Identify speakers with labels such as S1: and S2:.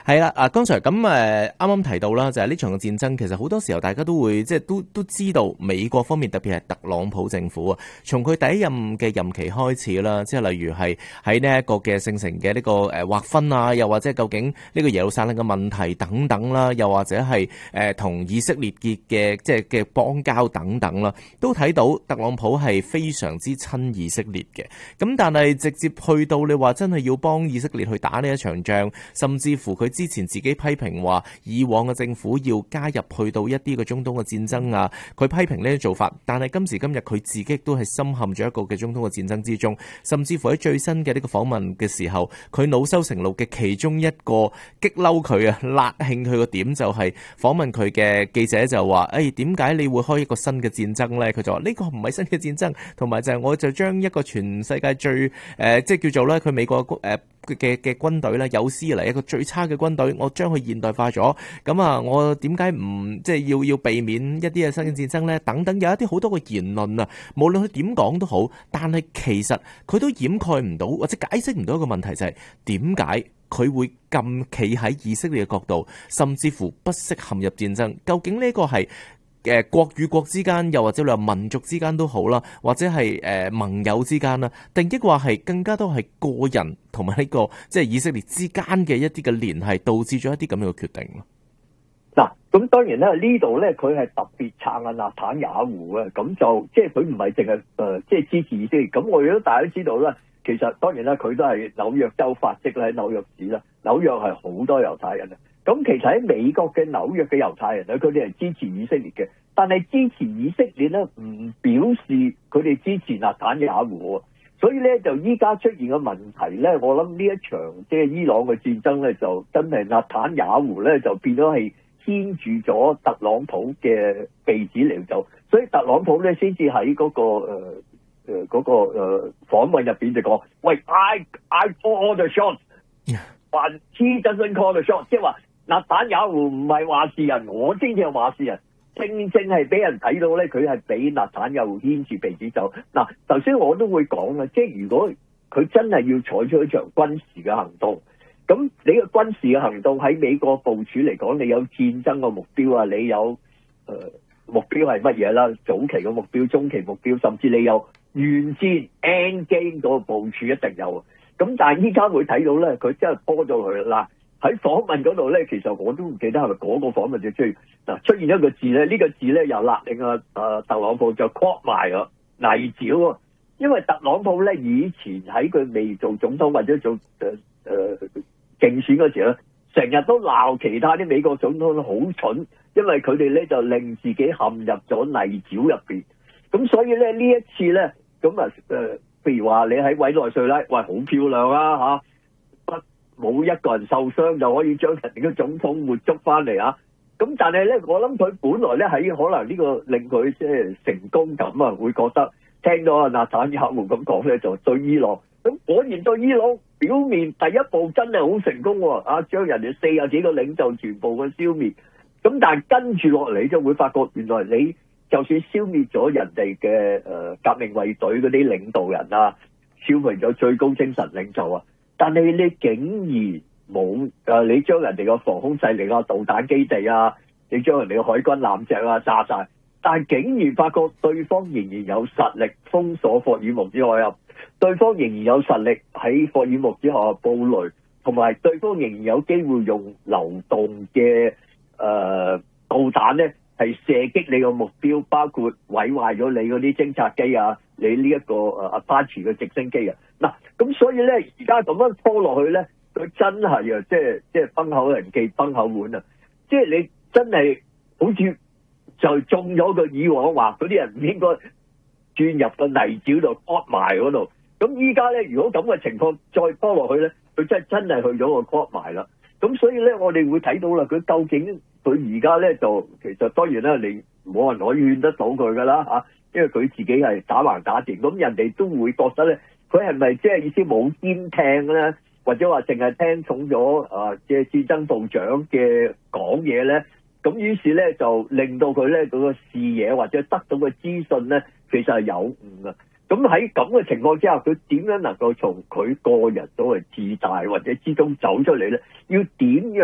S1: 係啦，剛才咁啱啱提到啦，就係呢場嘅戰爭，其實好多時候大家都會即係都知道美國方面，特別係特朗普政府啊，從佢第一任嘅任期開始啦，即係例如係喺呢一個嘅聖城嘅呢個劃分啊，又或者究竟呢個耶路撒冷嘅問題等等啦，又或者係同以色列結嘅即係嘅邦交等等啦，都睇到特朗普係非常之親以色列嘅。咁但係直接去到你話真係要幫以色列去打呢一場仗，甚至乎佢之前自己批評話以往嘅政府要加入去到一啲嘅中東嘅戰爭啊，佢批評呢啲做法。但係今時今日佢自己都係深陷咗一個嘅中東嘅戰爭之中，甚至乎喺最新嘅呢個訪問嘅時候，佢惱羞成怒嘅其中一個激嬲佢啊、辣興佢個點就係訪問佢嘅記者就話：點解你會開一個新嘅戰爭呢？佢就話呢個唔係新嘅戰爭，同埋就係我就將一個全世界最即係叫做咧佢美國嘅軍隊咧，有史以嚟一個最差嘅軍隊，我將佢現代化咗。咁啊，我點解唔即係要避免一啲嘅新嘅戰爭呢？等等，有一啲好多嘅言論啊，無論佢點講都好，但係其實佢都掩蓋唔到或者解釋唔到一個問題，就係點解佢會咁企喺以色列嘅角度，甚至乎不惜陷入戰爭？究竟呢個係國與國之間，又或者你話民族之間都好啦，或者係盟友之間啦，定抑或係更加多係個人同埋呢個即係以色列之間嘅一啲嘅聯繫，導致咗一啲咁樣嘅決定咯。
S2: 嗱，咁當然咧呢度咧佢係特別撐阿納坦雅胡嘅，咁就即係佢唔係淨係即係支持以色列。咁我哋都大家都知道啦，其實當然啦，佢都係紐約州發跡啦，喺紐約市啦，紐約係好多猶太人啊。咁其實喺美國嘅紐約嘅猶太人咧，佢哋係支持以色列嘅，但係支持以色列咧唔表示佢哋支持納坦雅胡。所以咧就依家出現嘅問題咧，我諗呢一場即係伊朗嘅戰爭咧，就真係納坦雅胡咧就變咗係牽住咗特朗普嘅鼻子嚟做，所以特朗普咧先至喺嗰個訪問入邊就講：喂 ，I call all the shots， 但 he doesn't call the shots， 即係話納坦雅胡唔係話事人，我先至係話事人。正係俾人睇到咧，佢係俾納坦雅胡牽住鼻子走。嗱，頭先我都會講啦，即係如果佢真係要採取一場軍事嘅行動，咁你嘅軍事嘅行動喺美國部署嚟講，你有戰爭嘅目標啊，你有目標係乜嘢啦？早期嘅目標、中期目標，甚至你有完戰 end game 嗰個部署一定有。咁但係依家會睇到咧，佢真係拖咗佢啦。喺訪問嗰度咧，其實我都唔記得係咪嗰個訪問就出現一個字咧，呢個字咧又勒令特朗普就 call 埋個泥沼。因為特朗普咧以前喺佢未做總統或者做競選嗰時咧，成日都鬧其他啲美國總統好蠢，因為佢哋咧就令自己陷入咗泥沼入邊。咁所以咧呢一次咧，咁譬如話你喺委內瑞拉，喂，好漂亮啊嚇！冇一個人受傷就可以將人哋嘅總統活捉翻嚟啊！咁但係咧，我諗佢本來咧喺可能呢個令佢即係成功感啊，會覺得聽到阿納坦雅胡咁講咧，就對伊朗咁果然對伊朗表面第一步真係好成功喎！啊，將人哋40幾個領袖全部嘅消滅。咁但係跟住落嚟就會發覺，原來你就算消滅咗人哋嘅革命衛隊嗰啲領導人啊，消滅咗最高精神領袖啊，但係你竟然冇你將人哋嘅防空勢力啊、導彈基地啊，你將人哋嘅海軍艦隻啊炸晒，但係竟然發覺對方仍然有實力封鎖霍爾木茲海峽，對方仍然有實力喺霍爾木茲海峽布雷，同埋對方仍然有機會用流動嘅導彈咧，係射擊你個目標，包括毀壞咗你嗰啲偵察機啊，你呢一個Apache 嘅直升機啊。嗱，咁所以咧，而家咁樣拖落去咧，佢真係啊，即係崩口人忌崩口碗啊！即係你真係好似就中咗個以往話嗰啲人唔應該轉入個泥沼度割埋嗰度。咁依家咧，如果咁嘅情況再拖落去咧，佢真係去咗個割埋啦。咁所以咧，我哋會睇到啦，佢究竟佢而家咧就其實當然啦，你冇人可以勸得到佢噶啦嚇，因為佢自己係打橫打掂，咁人哋都會覺得咧，佢係咪即係意思冇兼聽咧，或者話淨係聽從咗即係戰爭部長嘅講嘢咧？咁於是咧就令到佢咧嗰個視野或者得到嘅資訊咧，其實係有誤啊！咁喺咁嘅情況之下，佢點樣能夠從佢個人所謂自大或者之中走出嚟咧？要點樣